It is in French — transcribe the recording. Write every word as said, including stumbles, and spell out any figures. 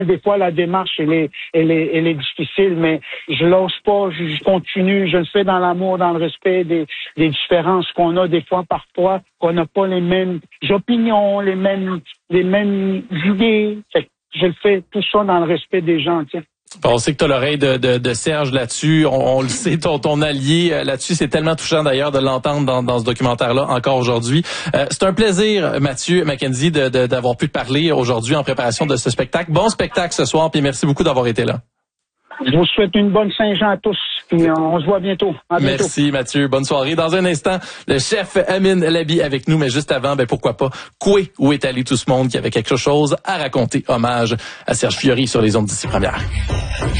Des fois, la démarche, elle est, elle est, elle est difficile, mais je lâche pas, je, je continue, je le fais dans l'amour, dans le respect des, des différences qu'on a des fois, parfois, qu'on n'a pas les mêmes opinions, les mêmes, les mêmes idées. Fait que je le fais tout ça dans le respect des gens, tiens. On sait que tu as l'oreille de, de, de Serge là-dessus. On, on le sait, ton, ton allié euh, là-dessus. C'est tellement touchant d'ailleurs de l'entendre dans, dans ce documentaire-là encore aujourd'hui. Euh, c'est un plaisir, Mathieu Mackenzie, de, de, d'avoir pu te parler aujourd'hui en préparation de ce spectacle. Bon spectacle ce soir, puis merci beaucoup d'avoir été là. Je vous souhaite une bonne Saint-Jean à tous, puis on se voit bientôt. À bientôt. Merci Mathieu, bonne soirée. Dans un instant, le chef Amin Labi avec nous, mais juste avant, ben pourquoi pas, Coué, où est allé tout ce monde qui avait quelque chose à raconter. Hommage à Serge Fiori sur les ondes d'ici première.